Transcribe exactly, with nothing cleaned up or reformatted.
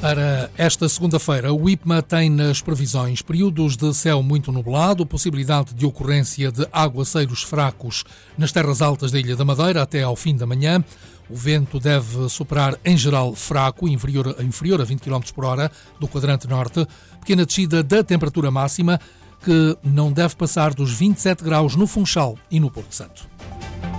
Para esta segunda-feira, o IPMA tem nas previsões períodos de céu muito nublado, possibilidade de ocorrência de aguaceiros fracos nas terras altas da Ilha da Madeira até ao fim da manhã. O vento deve superar, em geral, fraco, inferior, inferior a vinte quilómetros por hora do quadrante norte. Pequena descida da temperatura máxima, que não deve passar dos vinte e sete graus no Funchal e no Porto Santo.